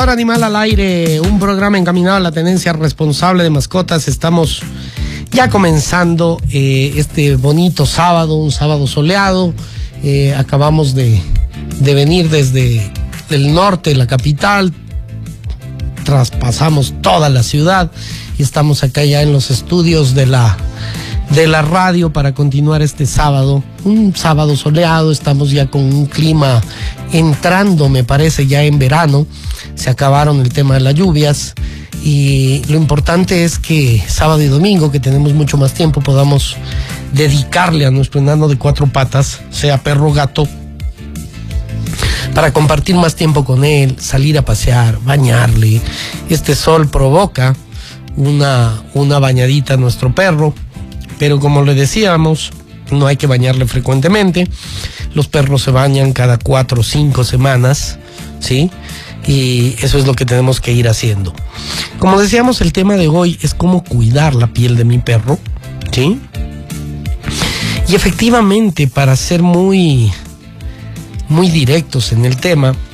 Ahora Animal al Aire, un programa encaminado a la tenencia responsable de mascotas. Estamos ya comenzando este bonito sábado, un sábado soleado. Acabamos de venir desde el norte, la capital, traspasamos toda la ciudad y estamos acá ya en los estudios de la radio para continuar este sábado, un sábado soleado. Estamos ya con un clima entrando, me parece, ya en verano. Se acabaron el tema de las lluvias y lo importante es que sábado y domingo, que tenemos mucho más tiempo, podamos dedicarle a nuestro enano de cuatro patas, sea perro o gato, para compartir más tiempo con él, salir a pasear, bañarle. Este sol provoca una bañadita a nuestro perro, pero como le decíamos, no hay que bañarle frecuentemente. Los perros se bañan cada 4 o 5 semanas, ¿sí? Y eso es lo que tenemos que ir haciendo. Como decíamos, el tema de hoy es cómo cuidar la piel de mi perro, ¿sí? Y efectivamente, para ser muy directos en el tema,